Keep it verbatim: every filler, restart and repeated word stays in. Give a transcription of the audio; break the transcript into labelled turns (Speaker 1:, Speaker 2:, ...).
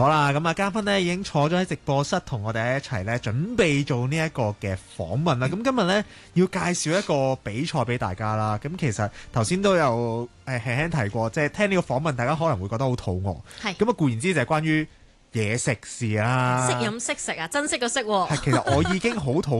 Speaker 1: 好啦，咁啊，嘉賓咧已經坐咗喺直播室，同我哋一齊咧準備做呢一個嘅訪問啦。咁、嗯、今日咧要介紹一個比賽俾大家啦。咁其實頭先都有誒輕輕提過，即係聽呢個訪問，大家可能會覺得好肚餓。係咁啊，固然之就係關於嘢食事啦，
Speaker 2: 識飲識食啊，珍惜個識喎。
Speaker 1: 係，其實我已經好肚